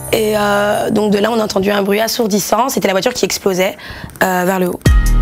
Et donc de là, on a entendu un bruit assourdissant. C'était la voiture qui explosait vers le haut.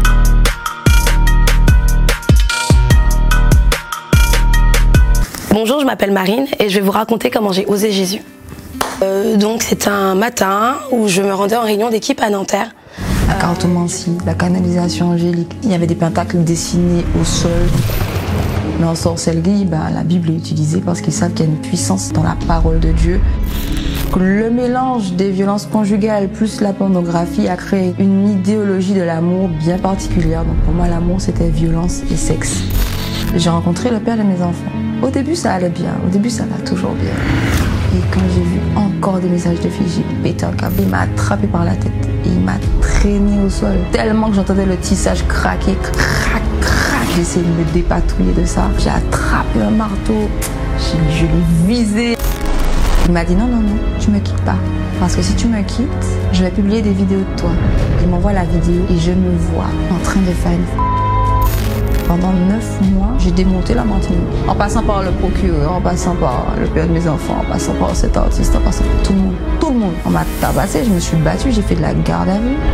Bonjour, je m'appelle Marine et je vais vous raconter comment j'ai osé Jésus. Donc c'est un matin où je me rendais en réunion d'équipe à Nanterre. La cartomancie, la canalisation angélique, il y avait des pentacles dessinés au sol. Mais en sorcellerie, la Bible est utilisée parce qu'ils savent qu'il y a une puissance dans la parole de Dieu. Le mélange des violences conjugales plus la pornographie a créé une idéologie de l'amour bien particulière. Donc pour moi, l'amour, c'était violence et sexe. J'ai rencontré le père de mes enfants. Au début, ça allait bien. Au début, ça va toujours bien. Et quand j'ai vu encore des messages de filles, j'ai pété un câble. Il m'a attrapé par la tête et il m'a traîné au sol. Tellement que j'entendais le tissage craquer, crac, crac. J'ai essayé de me dépatouiller de ça. J'ai attrapé un marteau. Je l'ai visé. Il m'a dit non, tu me quittes pas. Parce que si tu me quittes, je vais publier des vidéos de toi. Il m'envoie la vidéo et je me vois en train de faire une... Pendant 9 mois, j'ai démonté la Martinique. En passant par le procureur, en passant par le père de mes enfants, en passant par cet artiste, en passant par tout le monde. Tout le monde. On m'a tabassé, je me suis battue, j'ai fait de la garde à vue.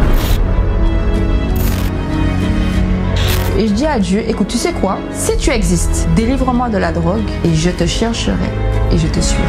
Et je dis à Dieu, écoute, tu sais quoi? Si tu existes, délivre-moi de la drogue et je te chercherai et je te suivrai.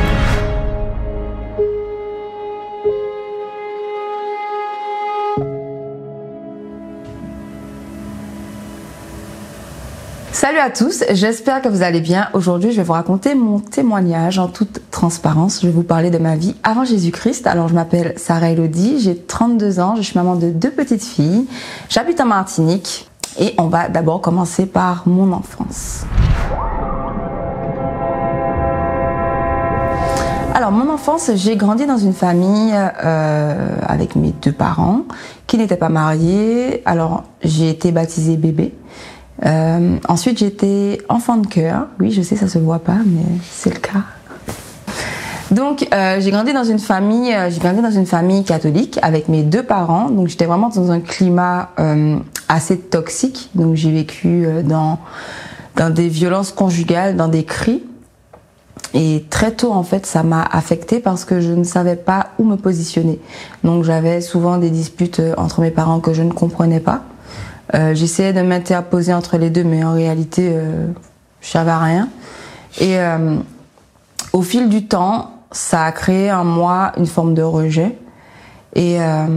Salut à tous, j'espère que vous allez bien. Aujourd'hui, je vais vous raconter mon témoignage en toute transparence. Je vais vous parler de ma vie avant Jésus-Christ. Alors, je m'appelle Sarah Elodie, j'ai 32 ans, je suis maman de 2 petites filles. J'habite en Martinique et on va d'abord commencer par mon enfance. Alors, mon enfance, j'ai grandi dans une famille avec mes 2 parents qui n'étaient pas mariés. Alors, j'ai été baptisée bébé. Ensuite, j'étais enfant de cœur. Oui, je sais, ça se voit pas, mais c'est le cas. Donc, j'ai grandi dans une famille catholique avec mes 2 parents. Donc, j'étais vraiment dans un climat assez toxique. Donc, j'ai vécu dans des violences conjugales, dans des cris. Et très tôt, en fait, ça m'a affectée parce que je ne savais pas où me positionner. Donc, j'avais souvent des disputes entre mes parents que je ne comprenais pas. J'essayais de m'interposer entre les deux, mais en réalité, je savais rien. Et au fil du temps, ça a créé en moi une forme de rejet. Et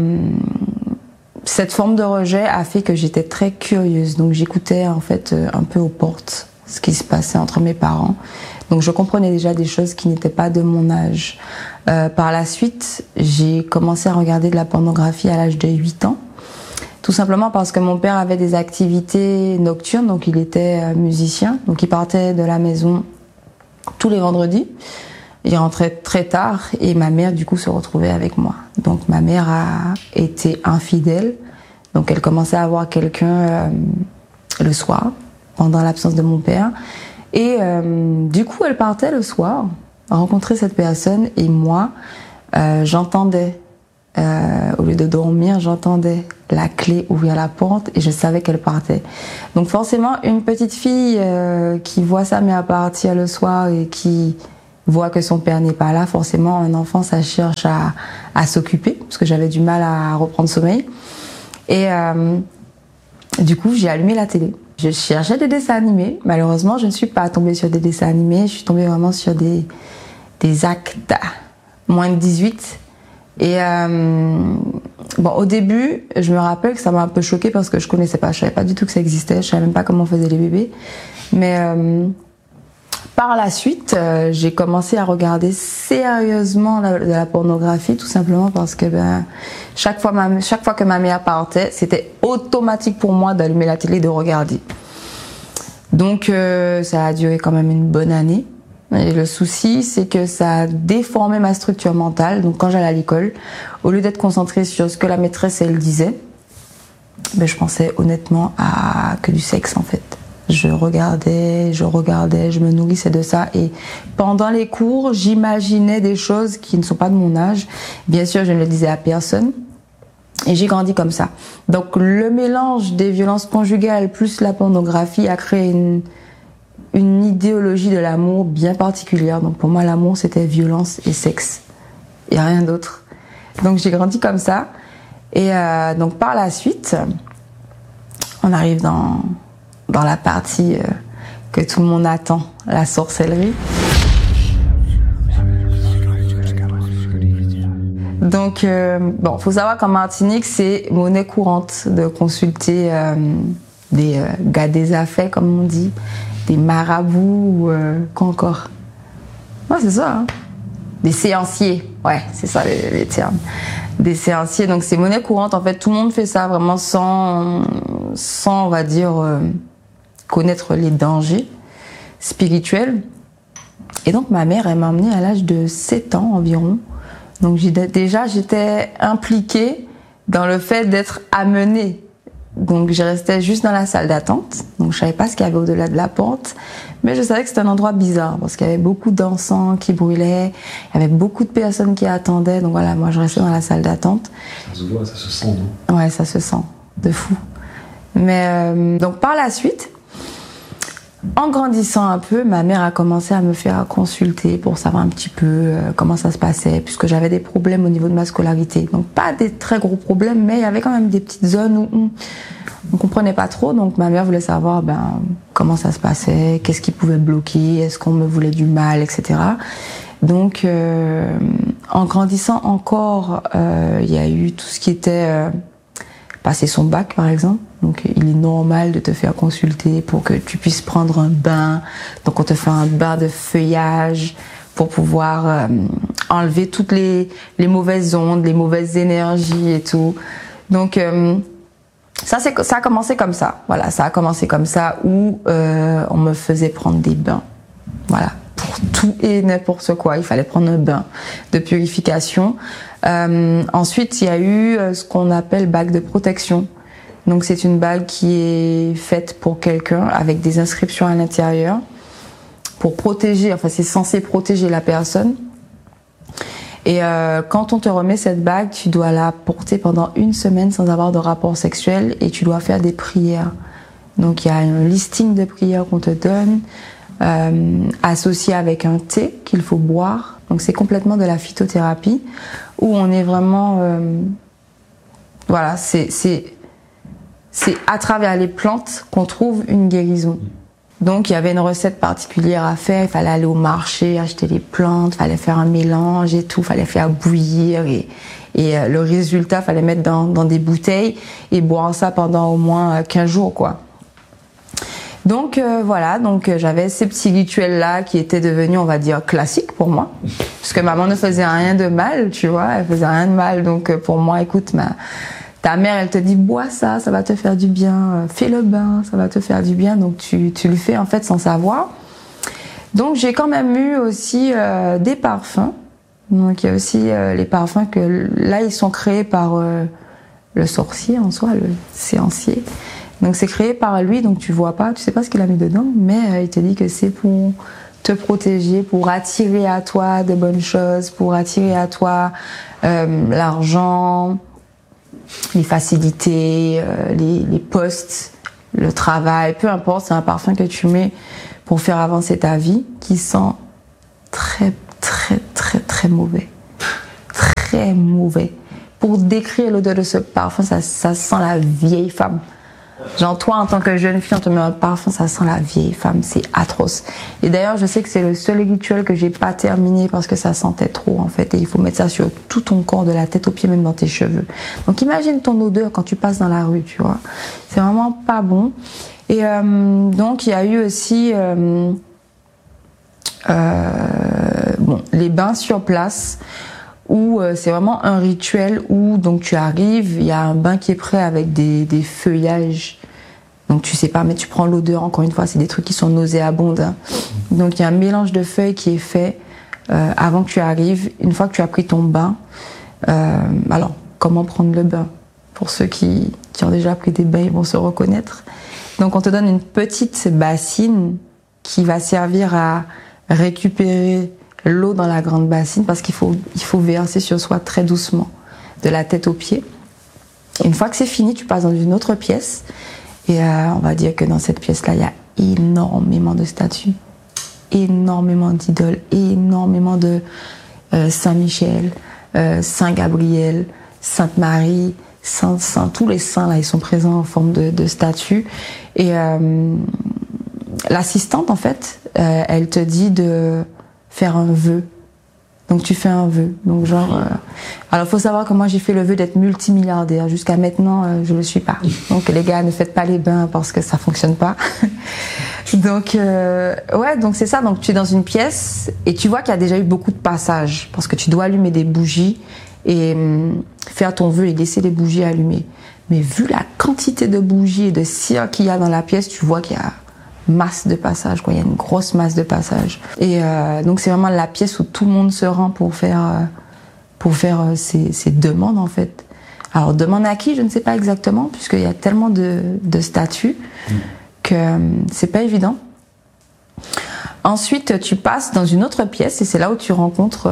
cette forme de rejet a fait que j'étais très curieuse. Donc j'écoutais en fait un peu aux portes ce qui se passait entre mes parents. Donc je comprenais déjà des choses qui n'étaient pas de mon âge. Par la suite, j'ai commencé à regarder de la pornographie à l'âge de 8 ans. Tout simplement parce que mon père avait des activités nocturnes, donc il était musicien. Donc il partait de la maison tous les vendredis. Il rentrait très tard et ma mère du coup se retrouvait avec moi. Donc ma mère a été infidèle. Donc elle commençait à voir quelqu'un le soir, pendant l'absence de mon père. Et du coup elle partait le soir, rencontrer cette personne et moi j'entendais. Au lieu de dormir, j'entendais la clé ouvrir la porte et je savais qu'elle partait. Donc forcément, une petite fille qui voit sa mère partir le soir et qui voit que son père n'est pas là, forcément, un enfant, ça cherche à s'occuper, parce que j'avais du mal à reprendre sommeil. Et du coup, j'ai allumé la télé. Je cherchais des dessins animés. Malheureusement, je ne suis pas tombée sur des dessins animés. Je suis tombée vraiment sur des actes moins de 18. Et au début, je me rappelle que ça m'a un peu choquée parce que je connaissais pas, je savais pas du tout que ça existait, je savais même pas comment on faisait les bébés. Mais par la suite, j'ai commencé à regarder sérieusement de la pornographie, tout simplement parce que chaque fois que ma mère partait, c'était automatique pour moi d'allumer la télé et de regarder. Donc ça a duré quand même une bonne année. Et le souci, c'est que ça a déformé ma structure mentale. Donc quand j'allais à l'école, au lieu d'être concentrée sur ce que la maîtresse elle disait, je pensais honnêtement à que du sexe en fait. Je regardais, je me nourrissais de ça et pendant les cours, j'imaginais des choses qui ne sont pas de mon âge. Bien sûr, je ne le disais à personne. Et j'ai grandi comme ça. Donc le mélange des violences conjugales plus la pornographie a créé une idéologie de l'amour bien particulière. Donc pour moi, l'amour, c'était violence et sexe. Il n'y a rien d'autre. Donc j'ai grandi comme ça. Et donc par la suite, on arrive dans la partie que tout le monde attend, la sorcellerie. Donc, bon, faut savoir qu'en Martinique, c'est monnaie courante de consulter des gars des affaires, comme on dit, des marabouts, quoi encore. Ouais, c'est ça, hein. Des séanciers, ouais, c'est ça les termes. Des séanciers, donc c'est monnaie courante, en fait, tout le monde fait ça vraiment sans on va dire, connaître les dangers spirituels. Et donc, ma mère, elle m'a emmenée à l'âge de 7 ans environ. Donc j'étais impliquée dans le fait d'être amenée. Donc je restais juste dans la salle d'attente. Donc je savais pas ce qu'il y avait au-delà de la porte, mais je savais que c'était un endroit bizarre parce qu'il y avait beaucoup d'encens qui brûlaient, il y avait beaucoup de personnes qui attendaient. Donc voilà, moi je restais dans la salle d'attente. Ça se voit, ça se sent, non? Ouais, ça se sent, de fou. Mais donc par la suite, en grandissant un peu, ma mère a commencé à me faire consulter pour savoir un petit peu comment ça se passait, puisque j'avais des problèmes au niveau de ma scolarité. Donc pas des très gros problèmes, mais il y avait quand même des petites zones où on comprenait pas trop. Donc ma mère voulait savoir comment ça se passait, qu'est-ce qui pouvait bloquer, est-ce qu'on me voulait du mal, etc. Donc en grandissant encore, il y a eu tout ce qui était passer son bac par exemple. Donc il est normal de te faire consulter pour que tu puisses prendre un bain. Donc on te fait un bain de feuillage pour pouvoir enlever toutes les mauvaises ondes, les mauvaises énergies et tout. Donc ça a commencé comme ça. Voilà, ça a commencé comme ça où on me faisait prendre des bains. Voilà, pour tout et n'importe quoi, il fallait prendre un bain de purification. Ensuite, il y a eu ce qu'on appelle bague de protection. Donc c'est une bague qui est faite pour quelqu'un avec des inscriptions à l'intérieur pour protéger, enfin c'est censé protéger la personne. Et quand on te remet cette bague, tu dois la porter pendant 1 semaine sans avoir de rapport sexuel et tu dois faire des prières. Donc il y a un listing de prières qu'on te donne, associé avec un thé qu'il faut boire. Donc c'est complètement de la phytothérapie où on est vraiment... voilà, c'est à travers les plantes qu'on trouve une guérison. Donc il y avait une recette particulière à faire, il fallait aller au marché, acheter les plantes, il fallait faire un mélange et tout, il fallait faire bouillir et le résultat, il fallait mettre dans des bouteilles et boire ça pendant au moins 15 jours, quoi. Donc voilà, donc j'avais ces petits rituels-là qui étaient devenus, on va dire, classiques pour moi. Parce que maman ne faisait rien de mal, tu vois, elle faisait rien de mal. Donc pour moi, écoute, ta mère, elle te dit, bois ça, ça va te faire du bien, fais le bain, ça va te faire du bien. Donc tu le fais en fait sans savoir. Donc j'ai quand même eu aussi des parfums. Donc il y a aussi les parfums que là, ils sont créés par le sorcier en soi, le séancier. Donc c'est créé par lui, donc tu vois pas, tu sais pas ce qu'il a mis dedans, mais il te dit que c'est pour te protéger, pour attirer à toi de bonnes choses, pour attirer à toi l'argent, les facilités, les postes, le travail, peu importe, c'est un parfum que tu mets pour faire avancer ta vie, qui sent très très très très mauvais. Très mauvais. Pour décrire l'odeur de ce parfum, ça sent la vieille femme. Genre toi en tant que jeune fille, on te met un parfum, ça sent la vieille femme, c'est atroce. Et d'ailleurs je sais que c'est le seul rituel que j'ai pas terminé parce que ça sentait trop en fait. Et il faut mettre ça sur tout ton corps, de la tête aux pieds, même dans tes cheveux. Donc imagine ton odeur quand tu passes dans la rue, tu vois. C'est vraiment pas bon. Et donc il y a eu aussi les bains sur place, où c'est vraiment un rituel où donc tu arrives, il y a un bain qui est prêt avec des feuillages. Donc tu sais pas, mais tu prends l'odeur, encore une fois, c'est des trucs qui sont nauséabonds. Hein. Donc il y a un mélange de feuilles qui est fait avant que tu arrives, une fois que tu as pris ton bain. Alors, comment prendre le bain? Pour ceux qui ont déjà pris des bains, ils vont se reconnaître. Donc on te donne une petite bassine qui va servir à récupérer l'eau dans la grande bassine parce qu'il faut verser sur soi très doucement, de la tête aux pieds. Une fois que c'est fini, tu passes dans une autre pièce et on va dire que dans cette pièce-là, il y a énormément de statues, énormément d'idoles, énormément de Saint-Michel, Saint Gabriel, Sainte Marie, Saint, tous les saints là, ils sont présents en forme de statue. Et l'assistante, en fait, elle te dit de faire un vœu. Donc tu fais un vœu. Donc genre, alors faut savoir que moi j'ai fait le vœu d'être multimilliardaire. Jusqu'à maintenant, je le suis pas. Donc les gars, ne faites pas les bains parce que ça fonctionne pas. Donc ouais, donc c'est ça. Donc tu es dans une pièce et tu vois qu'il y a déjà eu beaucoup de passages parce que tu dois allumer des bougies et faire ton vœu et laisser les bougies allumées. Mais vu la quantité de bougies et de cire qu'il y a dans la pièce, tu vois qu'il y a masse de passages, quoi. Il y a une grosse masse de passages. Et donc c'est vraiment la pièce où tout le monde se rend pour faire ces demandes, en fait. Alors demande à qui, je ne sais pas exactement, puisqu'il y a tellement de statues que c'est pas évident. Ensuite, tu passes dans une autre pièce et c'est là où tu rencontres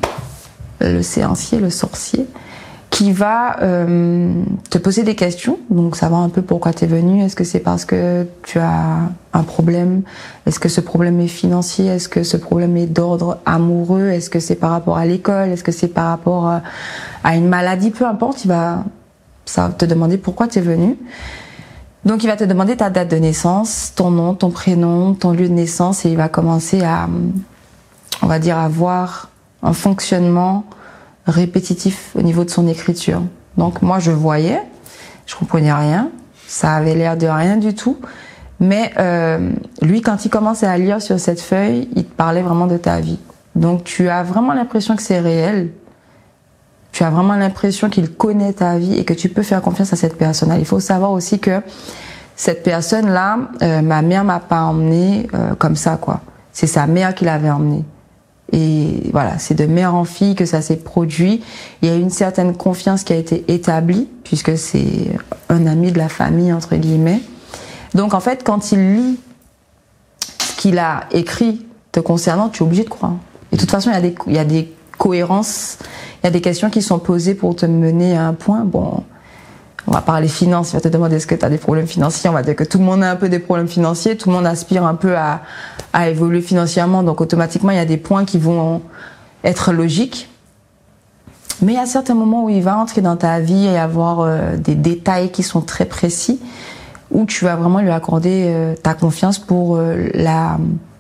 le séancier, le sorcier, qui va te poser des questions, donc savoir un peu pourquoi tu es venu. Est-ce que c'est parce que tu as un problème? Est-ce que ce problème est financier? Est-ce que ce problème est d'ordre amoureux? Est-ce que c'est par rapport à l'école? Est-ce que c'est par rapport à une maladie? Peu importe, ça va te demander pourquoi tu es venu. Donc il va te demander ta date de naissance, ton nom, ton prénom, ton lieu de naissance, et il va commencer à, on va dire, avoir un fonctionnement répétitif au niveau de son écriture. Donc moi je voyais, je comprenais rien, ça avait l'air de rien du tout, mais lui quand il commençait à lire sur cette feuille, il te parlait vraiment de ta vie. Donc tu as vraiment l'impression que c'est réel, tu as vraiment l'impression qu'il connaît ta vie et que tu peux faire confiance à cette personne. Il faut savoir aussi que cette personne-là, ma mère m'a pas emmenée comme ça, quoi. C'est sa mère qui l'avait emmenée. Et voilà, c'est de mère en fille que ça s'est produit. Il y a une certaine confiance qui a été établie, puisque c'est un ami de la famille, entre guillemets. Donc en fait, quand il lit ce qu'il a écrit te concernant, tu es obligé de croire. Et de toute façon, il y a des cohérences, il y a des questions qui sont posées pour te mener à un point. Bon, on va parler finances, il va te demander est-ce que tu as des problèmes financiers. On va dire que tout le monde a un peu des problèmes financiers, tout le monde aspire un peu à évoluer financièrement, donc automatiquement il y a des points qui vont être logiques. Mais il y a certains moments où il va entrer dans ta vie et avoir des détails qui sont très précis, où tu vas vraiment lui accorder ta confiance pour la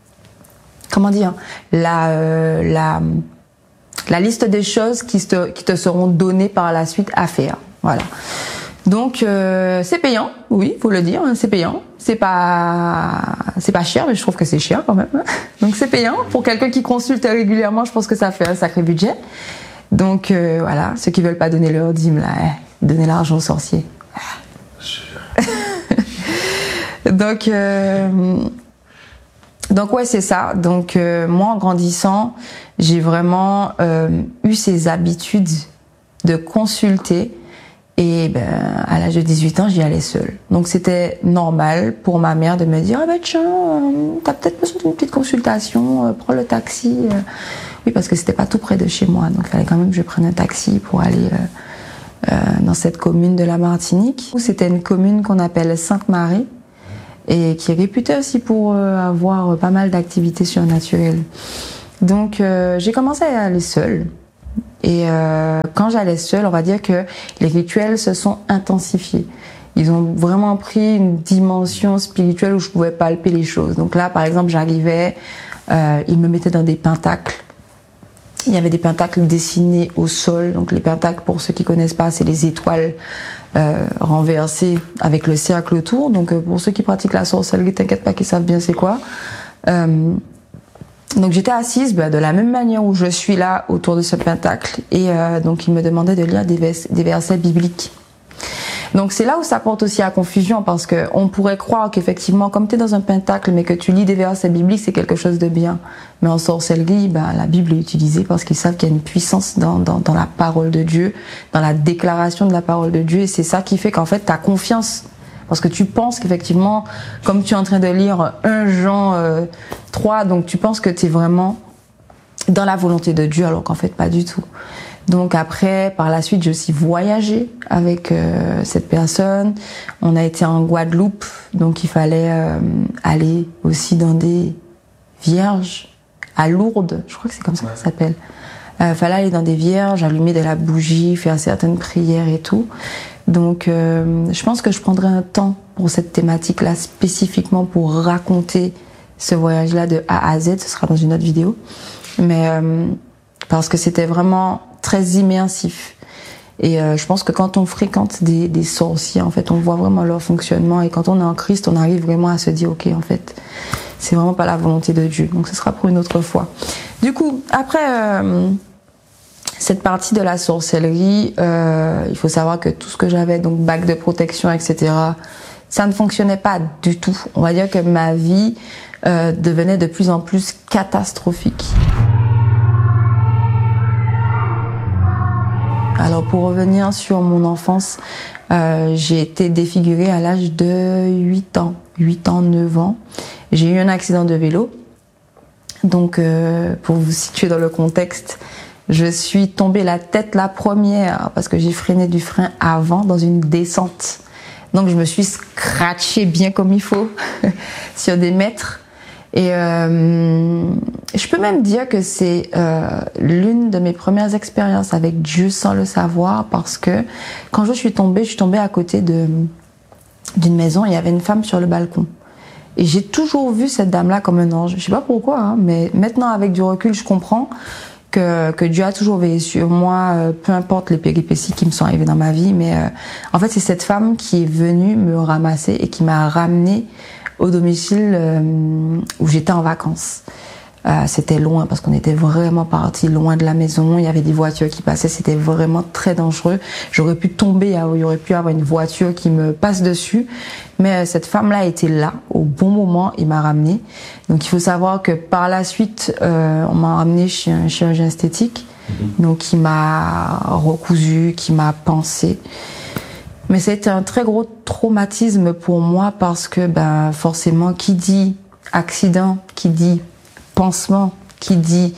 liste des choses qui te seront données par la suite à faire. Voilà. Donc c'est payant, oui, faut le dire, c'est payant. C'est pas cher, mais je trouve que c'est cher quand même. Donc c'est payant pour quelqu'un qui consulte régulièrement. Je pense que ça fait un sacré budget. Donc voilà, ceux qui veulent pas donner leur dîme là, donner l'argent aux sorciers. Donc ouais, c'est ça. Donc moi, en grandissant, j'ai vraiment eu ces habitudes de consulter. Et à l'âge de 18 ans, j'y allais seule. Donc c'était normal pour ma mère de me dire « Ah tiens, t'as peut-être besoin d'une petite consultation, prends le taxi. » Oui, parce que c'était pas tout près de chez moi, donc il fallait quand même que je prenne un taxi pour aller dans cette commune de la Martinique. C'était une commune qu'on appelle Sainte-Marie et qui est réputée aussi pour avoir pas mal d'activités surnaturelles. Donc j'ai commencé à aller seule. Et quand j'allais seule, on va dire que les rituels se sont intensifiés. Ils ont vraiment pris une dimension spirituelle où je pouvais palper les choses. Donc là, par exemple, j'arrivais, ils me mettaient dans des pentacles. Il y avait des pentacles dessinés au sol. Donc les pentacles, pour ceux qui connaissent pas, c'est les étoiles renversées avec le cercle autour. Donc pour ceux qui pratiquent la sorcellerie, t'inquiète pas qu'ils savent bien c'est quoi. Donc j'étais assise de la même manière où je suis là autour de ce pentacle et donc il me demandait de lire des versets bibliques. Donc c'est là où ça porte aussi à confusion parce que on pourrait croire qu'effectivement comme tu es dans un pentacle mais que tu lis des versets bibliques c'est quelque chose de bien. Mais en sorcellerie, la Bible est utilisée parce qu'ils savent qu'il y a une puissance dans la parole de Dieu, dans la déclaration de la parole de Dieu et c'est ça qui fait qu'en fait tu as confiance. Parce que tu penses qu'effectivement, comme tu es en train de lire 1 Jean 3, donc tu penses que tu es vraiment dans la volonté de Dieu, alors qu'en fait pas du tout. Donc après, par la suite, j'ai aussi voyagé avec cette personne. On a été en Guadeloupe, donc il fallait aller aussi dans des vierges à Lourdes, je crois que c'est comme ça que ça s'appelle. Fallait aller dans des vierges, allumer de la bougie, faire certaines prières et tout. Donc je pense que je prendrai un temps pour cette thématique-là, spécifiquement pour raconter ce voyage-là de A à Z. Ce sera dans une autre vidéo. Mais parce que c'était vraiment très immersif. Et je pense que quand on fréquente des sorciers, en fait, on voit vraiment leur fonctionnement. Et quand on est en Christ, on arrive vraiment à se dire, ok, en fait, c'est vraiment pas la volonté de Dieu. Donc ce sera pour une autre fois. Du coup, après cette partie de la sorcellerie, il faut savoir que tout ce que j'avais, donc bague de protection, etc., ça ne fonctionnait pas du tout. On va dire que ma vie devenait de plus en plus catastrophique. Alors pour revenir sur mon enfance, j'ai été défigurée à l'âge de 8 ans, 9 ans. J'ai eu un accident de vélo. Donc pour vous situer dans le contexte, je suis tombée la tête la première parce que j'ai freiné du frein avant dans une descente. Donc je me suis scratchée bien comme il faut sur des mètres. Et je peux même dire que c'est l'une de mes premières expériences avec Dieu sans le savoir, parce que quand je suis tombée à côté d'une maison et il y avait une femme sur le balcon. Et j'ai toujours vu cette dame-là comme un ange. Je sais pas pourquoi, hein, mais maintenant avec du recul, je comprends que Dieu a toujours veillé sur moi, peu importe les péripéties qui me sont arrivées dans ma vie. Mais en fait, c'est cette femme qui est venue me ramasser et qui m'a ramenée au domicile où j'étais en vacances. C'était loin parce qu'on était vraiment partis loin de la maison. Il y avait des voitures qui passaient, c'était vraiment très dangereux. J'aurais pu tomber, il y aurait pu avoir une voiture qui me passe dessus. Mais cette femme-là était là au bon moment, il m'a ramenée. Donc il faut savoir que par la suite, on m'a ramenée chez un chirurgien esthétique. Donc qui m'a recousu, qui m'a pansé. Mais c'était un très gros traumatisme pour moi parce que forcément, qui dit accident, qui dit pansement, qui dit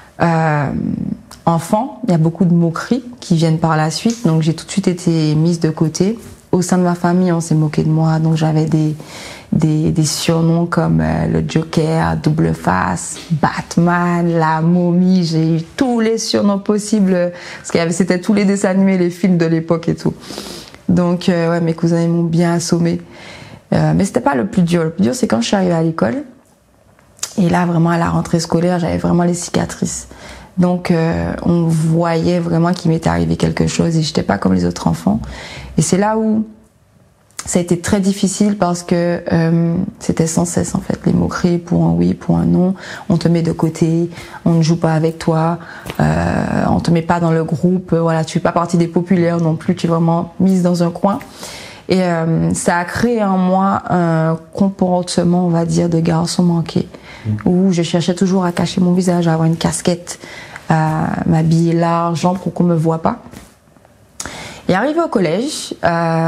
enfant, il y a beaucoup de moqueries qui viennent par la suite. Donc j'ai tout de suite été mise de côté. Au sein de ma famille, on s'est moqué de moi. Donc j'avais des surnoms comme le Joker, Double Face, Batman, la momie. J'ai eu tous les surnoms possibles parce que c'était tous les dessins animés, les films de l'époque et tout. Donc ouais, mes cousins ils m'ont bien assommé. Mais c'était pas le plus dur. Le plus dur, c'est quand je suis arrivée à l'école. Et là, vraiment, à la rentrée scolaire, j'avais vraiment les cicatrices. Donc, on voyait vraiment qu'il m'était arrivé quelque chose et j'étais pas comme les autres enfants. Et c'est là où ça a été très difficile parce que c'était sans cesse, en fait, les moqueries pour un oui, pour un non. On te met de côté, on ne joue pas avec toi, on te met pas dans le groupe, voilà, tu fais pas partie des populaires non plus, tu es vraiment mise dans un coin. Et ça a créé en moi un comportement, on va dire, de garçon manqué, où je cherchais toujours à cacher mon visage, à avoir une casquette, à m'habiller large pour qu'on me voit pas. Et arrivé au collège,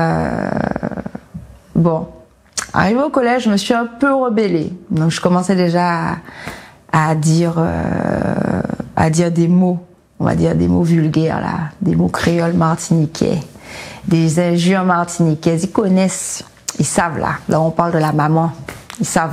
arrivé au collège, je me suis un peu rebellée. Donc je commençais déjà à dire des mots, on va dire des mots vulgaires là, des mots créoles martiniquais. Des injures martiniquaises, ils connaissent, ils savent là. Là, on parle de la maman, ils savent.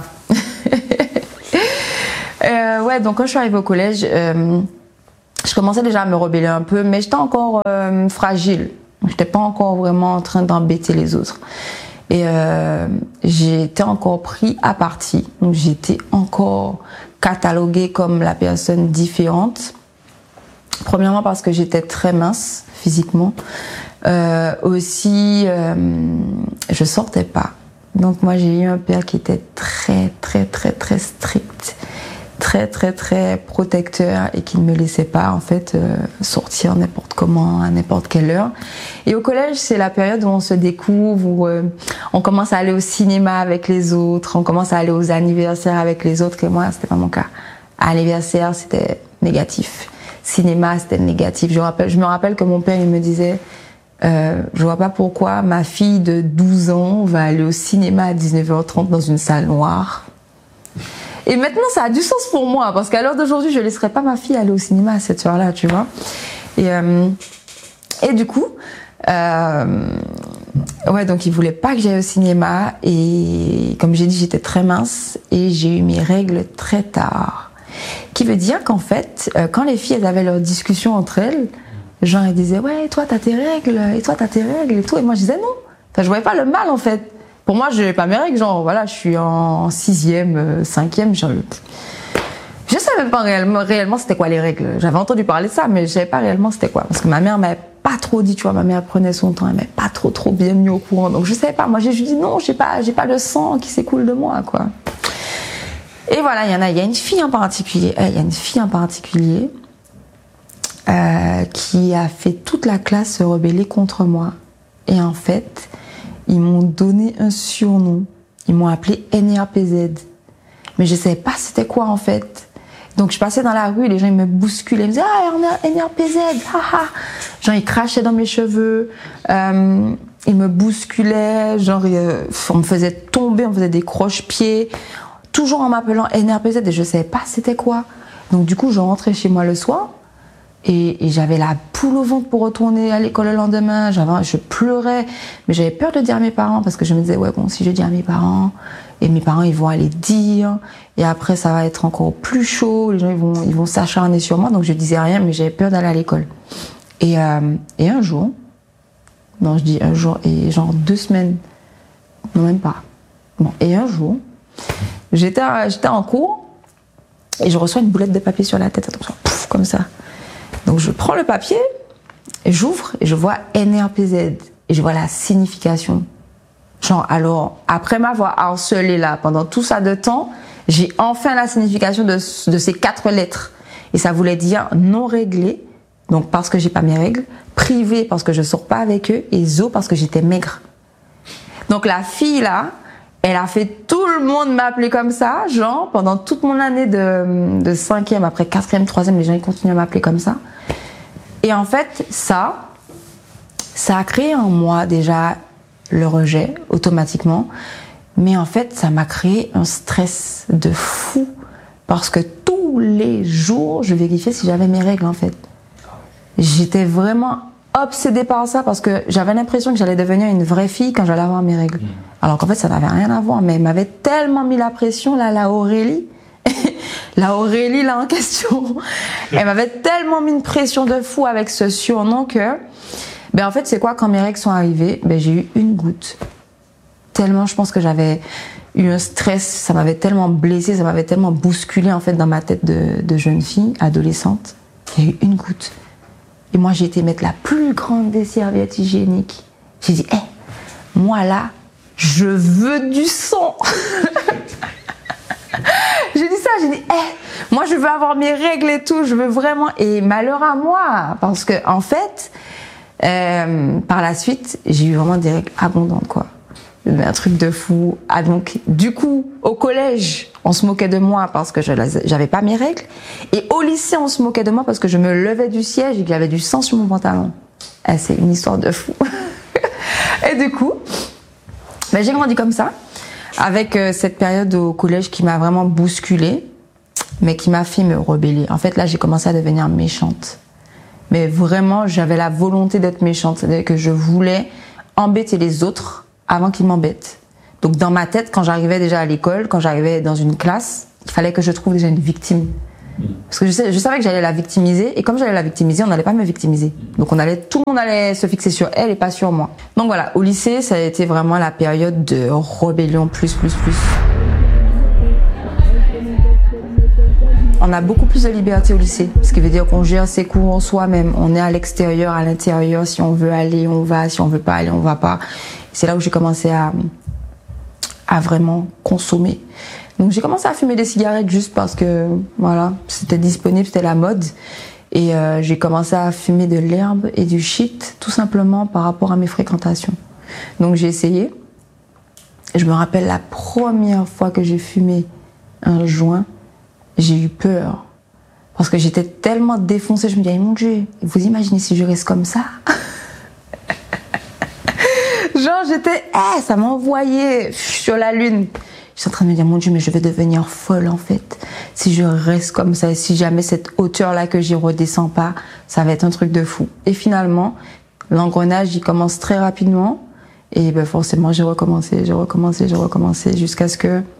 Ouais, donc quand je suis arrivée au collège, je commençais déjà à me rebeller un peu, mais j'étais encore fragile. J'étais pas encore vraiment en train d'embêter les autres. Et j'étais encore pris à partie. Donc j'étais encore cataloguée comme la personne différente. Premièrement parce que j'étais très mince physiquement. Aussi, je sortais pas. Donc moi j'ai eu un père qui était très strict, très protecteur et qui ne me laissait pas en fait sortir n'importe comment, à n'importe quelle heure. Et au collège c'est la période où on se découvre, où on commence à aller au cinéma avec les autres, on commence à aller aux anniversaires avec les autres. Et moi c'était pas mon cas. Anniversaire c'était négatif, cinéma c'était négatif. Je me rappelle que mon père il me disait je vois pas pourquoi ma fille de 12 ans va aller au cinéma à 19h30 dans une salle noire. Et maintenant, ça a du sens pour moi, parce qu'à l'heure d'aujourd'hui, je laisserai pas ma fille aller au cinéma à cette heure-là, tu vois. Et du coup, ouais, donc il voulait pas que j'aille au cinéma. Et comme j'ai dit, j'étais très mince et j'ai eu mes règles très tard. Qui veut dire qu'en fait, quand les filles elles avaient leurs discussions entre elles, genre elles disaient ouais, toi t'as tes règles, et toi t'as tes règles et tout, et moi je disais non. Enfin, je voyais pas le mal en fait. Pour moi, je n'ai pas mes règles, genre voilà, je suis en 6e, 5e, je savais pas réellement c'était quoi les règles. J'avais entendu parler de ça, mais je savais pas réellement c'était quoi. Parce que ma mère m'avait pas trop dit, tu vois, ma mère prenait son temps, elle m'avait pas trop bien mis au courant. Donc je savais pas, moi j'ai juste dit non, j'ai pas le sang qui s'écoule de moi, quoi. Et voilà, il y a une fille en particulier, qui a fait toute la classe se rebeller contre moi. Et en fait, ils m'ont donné un surnom. Ils m'ont appelé NRPZ. Mais je savais pas c'était quoi en fait. Donc je passais dans la rue, les gens ils me bousculaient, ils me disaient ah NRPZ, haha. Genre ils crachaient dans mes cheveux, ils me bousculaient, genre on me faisait tomber, on me faisait des croche-pieds, toujours en m'appelant NRPZ et je savais pas c'était quoi. Donc du coup je rentrais chez moi le soir et j'avais la poule au ventre pour retourner à l'école le lendemain. Je pleurais, mais j'avais peur de dire à mes parents parce que je me disais ouais bon si je dis à mes parents et mes parents ils vont aller dire et après ça va être encore plus chaud, les gens ils vont s'acharner sur moi, donc je disais rien mais j'avais peur d'aller à l'école. Et un jour, non je dis un jour et genre 2 semaines, non même pas. Bon et un jour j'étais en cours et je reçois une boulette de papier sur la tête, attention, pouf, comme ça. Donc je prends le papier, et j'ouvre et je vois NRPZ et je vois la signification. Genre alors après m'avoir harcelé là pendant tout ça de temps, j'ai enfin la signification de ces 4 lettres et ça voulait dire non réglé, donc parce que j'ai pas mes règles, privé parce que je sors pas avec eux et zo parce que j'étais maigre. Donc la fille là, elle a fait tout le monde m'appeler comme ça, genre pendant toute mon année de 5e, après 4e, 3e, les gens ils continuent à m'appeler comme ça. Et en fait, ça a créé en moi déjà le rejet automatiquement, mais en fait, ça m'a créé un stress de fou parce que tous les jours, je vérifiais si j'avais mes règles en fait. J'étais vraiment obsédée par ça parce que j'avais l'impression que j'allais devenir une vraie fille quand j'allais avoir mes règles. Alors qu'en fait, ça n'avait rien à voir, mais elle m'avait tellement mis la pression, là, la Aurélie là en question, elle m'avait tellement mis une pression de fou avec ce surnom que, ben en fait, c'est quoi, quand mes règles sont arrivées, ben j'ai eu une goutte. Tellement, je pense que j'avais eu un stress, ça m'avait tellement blessée, ça m'avait tellement bousculée en fait dans ma tête de jeune fille, adolescente. Il y a eu une goutte. Et moi, j'ai été mettre la plus grande des serviettes hygiéniques. J'ai dit, moi là, je veux du sang. J'ai dit ça, j'ai dit, moi je veux avoir mes règles et tout, je veux vraiment, et malheur à moi, parce que en fait, par la suite, j'ai eu vraiment des règles abondantes, quoi. Un truc de fou. Ah, donc, du coup, au collège, on se moquait de moi parce que j'avais pas mes règles, et au lycée, on se moquait de moi parce que je me levais du siège et qu'il y avait du sang sur mon pantalon. C'est une histoire de fou. Et du coup, j'ai grandi comme ça, avec cette période au collège qui m'a vraiment bousculée, mais qui m'a fait me rebeller. En fait, là, j'ai commencé à devenir méchante. Mais vraiment, j'avais la volonté d'être méchante. C'est-à-dire que je voulais embêter les autres avant qu'ils m'embêtent. Donc, dans ma tête, quand j'arrivais déjà à l'école, quand j'arrivais dans une classe, il fallait que je trouve déjà une victime. Parce que je savais que j'allais la victimiser, et comme j'allais la victimiser, on n'allait pas me victimiser. Donc tout le monde allait se fixer sur elle et pas sur moi. Donc voilà, au lycée, ça a été vraiment la période de rébellion plus. On a beaucoup plus de liberté au lycée, ce qui veut dire qu'on gère ses cours en soi-même. On est à l'extérieur, à l'intérieur. Si on veut aller, on va. Si on veut pas aller, on va pas. C'est là où j'ai commencé à vraiment consommer. Donc j'ai commencé à fumer des cigarettes juste parce que voilà, c'était disponible, c'était la mode. Et j'ai commencé à fumer de l'herbe et du shit tout simplement par rapport à mes fréquentations. Donc j'ai essayé. Je me rappelle la première fois que j'ai fumé un joint, j'ai eu peur. Parce que j'étais tellement défoncée, je me disais, mon Dieu, vous imaginez si je reste comme ça? Genre j'étais, ça m'envoyait sur la lune. Je suis en train de me dire, mon Dieu, mais je vais devenir folle en fait. Si je reste comme ça, et si jamais cette hauteur-là que j'y redescends pas, ça va être un truc de fou. Et finalement, l'engrenage, il commence très rapidement. Et ben forcément, j'ai recommencé jusqu'à ce que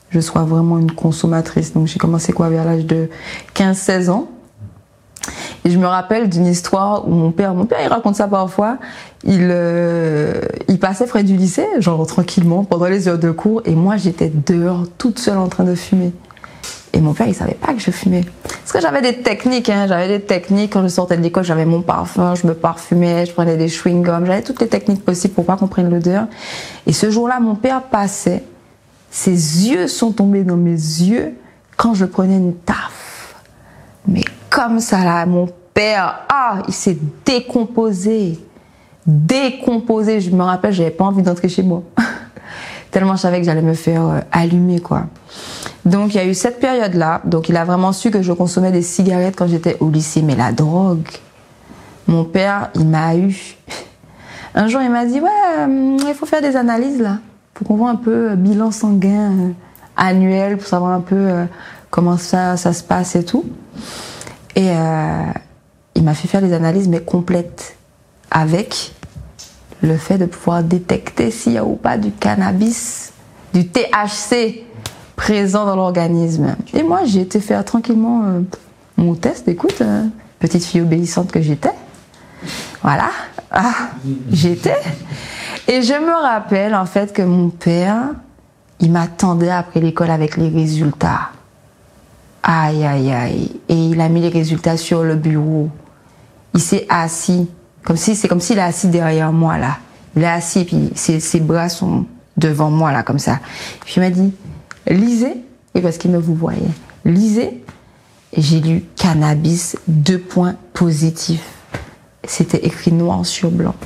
je sois vraiment une consommatrice. Donc j'ai commencé quoi vers l'âge de 15-16 ans. Et je me rappelle d'une histoire où mon père il raconte ça parfois, il passait près du lycée, genre tranquillement, pendant les heures de cours, et moi j'étais dehors, toute seule en train de fumer. Et mon père, il savait pas que je fumais. Parce que j'avais des techniques, quand je sortais de l'école, j'avais mon parfum, je me parfumais, je prenais des chewing-gums, j'avais toutes les techniques possibles pour pas qu'on prenne l'odeur. Et ce jour-là, mon père passait, ses yeux sont tombés dans mes yeux quand je prenais une taf. Mais comme ça là, mon père, il s'est décomposé. Je me rappelle, j'avais pas envie d'entrer chez moi. Tellement je savais que j'allais me faire allumer, quoi. Donc il y a eu cette période-là. Donc il a vraiment su que je consommais des cigarettes quand j'étais au lycée. Mais la drogue, mon père, il m'a eu. Un jour, il m'a dit, il faut faire des analyses là. Pour qu'on voit un peu bilan sanguin annuel, pour savoir un peu comment ça se passe et tout. Et il m'a fait faire des analyses, mais complètes, avec le fait de pouvoir détecter s'il y a ou pas du cannabis, du THC présent dans l'organisme. Et moi, j'ai été faire tranquillement mon test. Écoute, petite fille obéissante que j'étais. Voilà, j'étais. Et je me rappelle en fait que mon père, il m'attendait après l'école avec les résultats. Aïe, aïe, aïe. Et il a mis les résultats sur le bureau. Il s'est assis. C'est comme s'il est assis derrière moi, là. Il est assis, puis ses bras sont devant moi, là, comme ça. Puis il m'a dit, lisez. Et parce qu'il me vous voyait. Lisez. Et j'ai lu cannabis, 2 points positifs. C'était écrit noir sur blanc.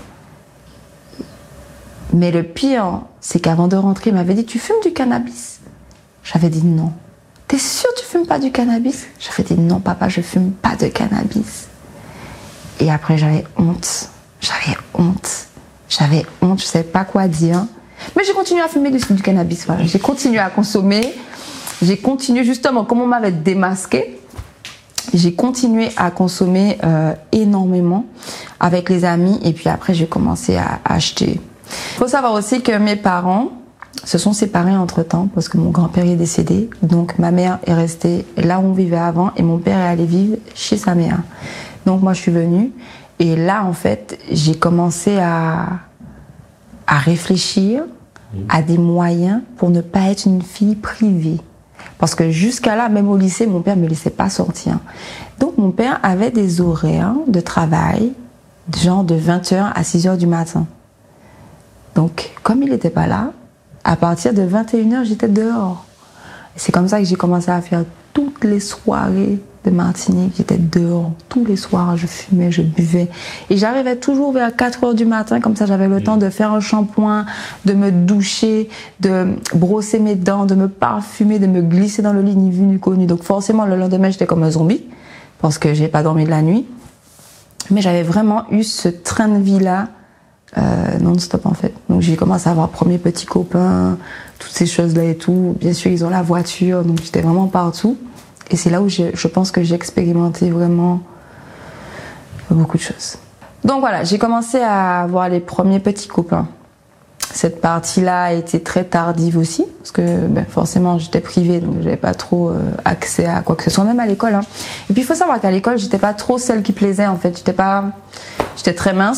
Mais le pire, c'est qu'avant de rentrer, il m'avait dit, tu fumes du cannabis? J'avais dit non. T'es sûr que tu fumes pas du cannabis? J'avais dit non, papa, je fume pas de cannabis. Et après, j'avais honte, je savais pas quoi dire. Mais j'ai continué à fumer du cannabis, voilà. J'ai continué à consommer, j'ai continué justement, comme on m'avait démasqué, j'ai continué à consommer énormément avec les amis, et puis après, j'ai commencé à acheter. Il faut savoir aussi que mes parents se sont séparés entre-temps, parce que mon grand-père est décédé, donc ma mère est restée là où on vivait avant, et mon père est allé vivre chez sa mère. Donc moi je suis venue et là en fait j'ai commencé à réfléchir à des moyens pour ne pas être une fille privée. Parce que jusqu'à là, même au lycée, mon père ne me laissait pas sortir. Donc mon père avait des horaires de travail, genre de 20h à 6h du matin. Donc comme il n'était pas là, à partir de 21h j'étais dehors. C'est comme ça que j'ai commencé à faire toutes les soirées de Martinique, j'étais dehors tous les soirs, je fumais, je buvais et j'arrivais toujours vers 4h du matin, comme ça j'avais le temps de faire un shampoing, de me doucher, de brosser mes dents, de me parfumer, de me glisser dans le lit ni vu ni connu. Donc forcément le lendemain j'étais comme un zombie parce que j'ai pas dormi de la nuit, mais j'avais vraiment eu ce train de vie là non-stop en fait. Donc j'ai commencé à avoir premier petit copain, toutes ces choses là et tout. Bien sûr ils ont la voiture, donc j'étais vraiment partout. Et c'est là où je pense que j'ai expérimenté vraiment beaucoup de choses. Donc voilà, j'ai commencé à avoir les premiers petits copains. Cette partie-là a été très tardive aussi, parce que forcément j'étais privée, donc j'avais pas trop accès à quoi que ce soit, même à l'école. Et puis il faut savoir qu'à l'école, j'étais pas trop celle qui plaisait en fait. J'étais très mince.